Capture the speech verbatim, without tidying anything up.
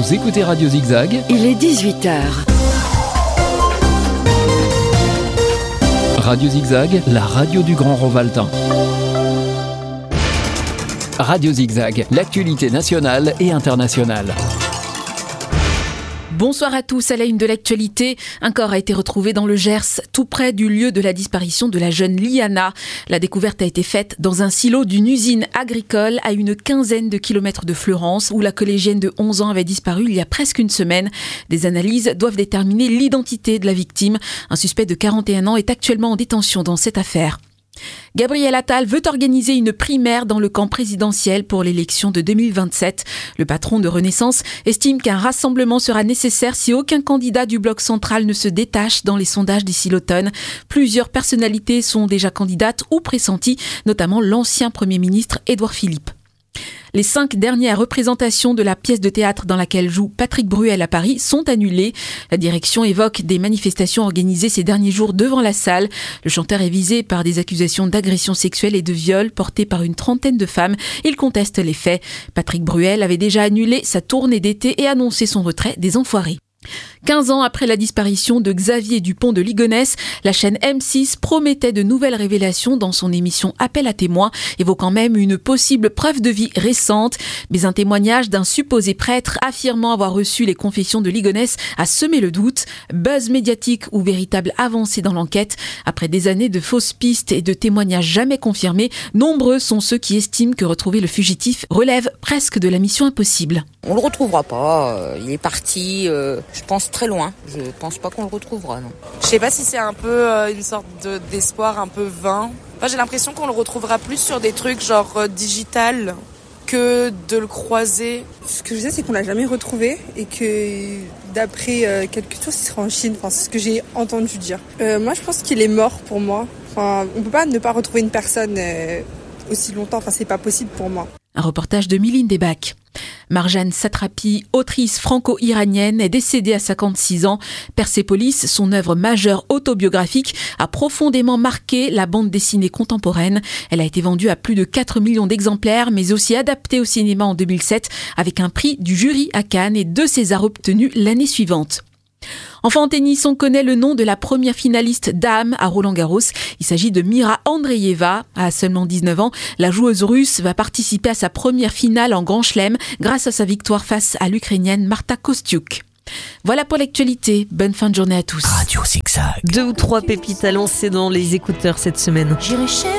Vous écoutez Radio Zigzag. Il est dix-huit heures. Radio Zigzag, la radio du Grand Rovaltain. Radio Zigzag, l'actualité nationale et internationale. Bonsoir à tous. À la une de l'actualité, un corps a été retrouvé dans le Gers, tout près du lieu de la disparition de la jeune Liana. La découverte a été faite dans un silo d'une usine agricole à une quinzaine de kilomètres de Fleurance, où la collégienne de onze ans avait disparu il y a presque une semaine. Des analyses doivent déterminer l'identité de la victime. Un suspect de quarante et un ans est actuellement en détention dans cette affaire. Gabriel Attal veut organiser une primaire dans le camp présidentiel pour l'élection de deux mille vingt-sept. Le patron de Renaissance estime qu'un rassemblement sera nécessaire si aucun candidat du bloc central ne se détache dans les sondages d'ici l'automne. Plusieurs personnalités sont déjà candidates ou pressenties, notamment l'ancien Premier ministre Édouard Philippe. Les cinq dernières représentations de la pièce de théâtre dans laquelle joue Patrick Bruel à Paris sont annulées. La direction évoque des manifestations organisées ces derniers jours devant la salle. Le chanteur est visé par des accusations d'agression sexuelle et de viol portées par une trentaine de femmes. Il conteste les faits. Patrick Bruel avait déjà annulé sa tournée d'été et annoncé son retrait des Enfoirés. quinze ans après la disparition de Xavier Dupont de Ligonnès, la chaîne M six promettait de nouvelles révélations dans son émission Appel à témoins, évoquant même une possible preuve de vie récente. Mais un témoignage d'un supposé prêtre affirmant avoir reçu les confessions de Ligonnès a semé le doute. Buzz médiatique ou véritable avancée dans l'enquête? Après des années de fausses pistes et de témoignages jamais confirmés, nombreux sont ceux qui estiment que retrouver le fugitif relève presque de la mission impossible. On le retrouvera pas, il est parti, euh, je pense très loin. Je pense pas qu'on le retrouvera, non. Je sais pas si c'est un peu euh, une sorte de, d'espoir un peu vain. Enfin, j'ai l'impression qu'on le retrouvera plus sur des trucs genre euh, digital que de le croiser. Ce que je sais, c'est qu'on l'a jamais retrouvé et que d'après euh, quelques sources, il sera en Chine. Enfin, c'est ce que j'ai entendu dire. Euh, moi, je pense qu'il est mort pour moi. Enfin, on peut pas ne pas retrouver une personne euh, aussi longtemps. Enfin, c'est pas possible pour moi. Un reportage de Miline Debach. Marjane Satrapi, autrice franco-iranienne, est décédée à cinquante-six ans. Persépolis, son œuvre majeure autobiographique, a profondément marqué la bande dessinée contemporaine. Elle a été vendue à plus de quatre millions d'exemplaires, mais aussi adaptée au cinéma en deux mille sept, avec un prix du jury à Cannes et deux Césars obtenus l'année suivante. Enfin, en tennis, on connaît le nom de la première finaliste dame à Roland-Garros. Il s'agit de Mira Andreeva. À seulement dix-neuf ans, la joueuse russe va participer à sa première finale en Grand Chelem grâce à sa victoire face à l'Ukrainienne Marta Kostyuk. Voilà pour l'actualité. Bonne fin de journée à tous. Radio Zigzag. Deux ou trois pépites à lancer dans les écouteurs cette semaine.